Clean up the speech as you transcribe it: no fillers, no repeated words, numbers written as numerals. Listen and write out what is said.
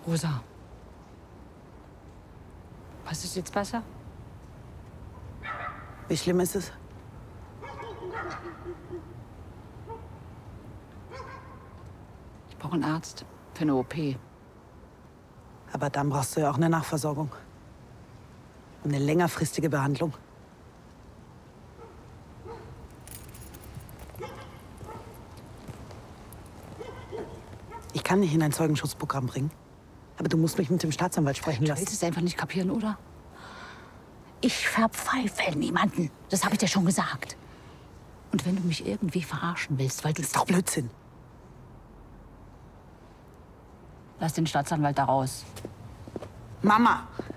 Rosa. Was ist jetzt besser? Wie schlimm ist es? Ich brauche einen Arzt für eine OP. Aber dann brauchst du ja auch eine Nachversorgung. Und eine längerfristige Behandlung. Ich kann dich in ein Zeugenschutzprogramm bringen. Aber du musst mich mit dem Staatsanwalt sprechen Du lassen. willst es einfach nicht kapieren, oder? Ich verpfeife niemanden. Das habe ich dir schon gesagt. Und wenn du mich irgendwie verarschen willst, weil du... Das ist doch Blödsinn. Lass den Staatsanwalt da raus. Mama!